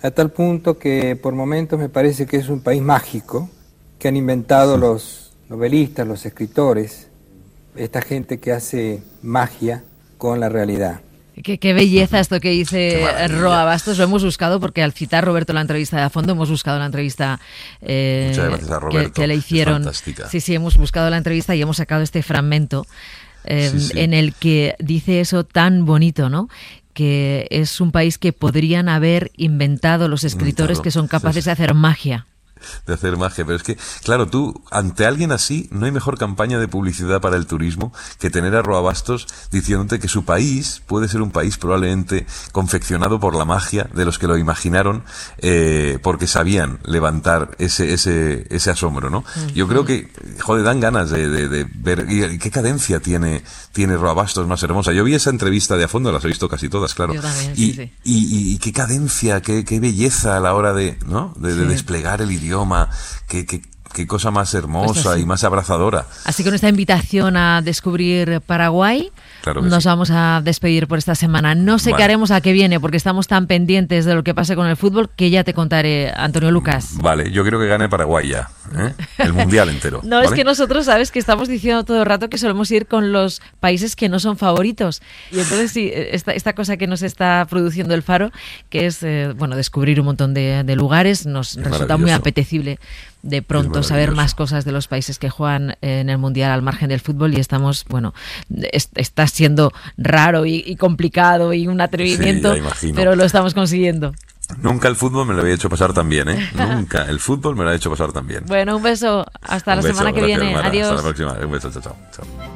a tal punto que por momentos me parece que es un país mágico que han inventado los novelistas, los escritores, esta gente que hace magia con la realidad. Qué belleza esto que dice Roa Bastos. Lo hemos buscado porque al citar Roberto la entrevista de a fondo, hemos buscado la entrevista Muchas gracias a Roberto, que le hicieron. es fantástica. Sí, hemos buscado la entrevista y hemos sacado este fragmento en el que dice eso tan bonito, ¿no? Que es un país que podrían haber inventado los escritores que son capaces de hacer magia. De hacer magia, pero es que, claro, tú, ante alguien así, no hay mejor campaña de publicidad para el turismo que tener a Roa Bastos diciéndote que su país puede ser un país probablemente confeccionado por la magia de los que lo imaginaron, porque sabían levantar ese asombro, ¿no? Yo creo que, joder, dan ganas de ver, y qué cadencia tiene Roa Bastos más hermosa. Yo vi esa entrevista de a fondo, las he visto casi todas, claro. Yo también, y qué cadencia, qué belleza a la hora de desplegar el idioma. Qué cosa más hermosa Pues y más abrazadora. Así que con esta invitación a descubrir Paraguay, claro que nos sí. Vamos a despedir por esta semana. No sé qué haremos a qué viene, porque estamos tan pendientes de lo que pase con el fútbol que ya te contaré, Antonio Lucas. Vale, yo creo que gane Paraguay ya, el mundial entero. No, ¿vale? es que nosotros, sabes, que estamos diciendo todo el rato que solemos ir con los países que no son favoritos. Y entonces sí, esta cosa que nos está produciendo el Faro, que es descubrir un montón de lugares, nos resulta muy apetecible de pronto saber más cosas de los países que juegan en el Mundial al margen del fútbol, y estamos, está siendo raro y complicado y un atrevimiento, pero lo estamos consiguiendo. Nunca el fútbol me lo había hecho pasar tan bien, ¿eh? Nunca el fútbol me lo ha hecho pasar tan bien. Bueno, un beso. Hasta la semana que viene. Gracias, Adiós. Hasta la próxima. Un beso. Chao.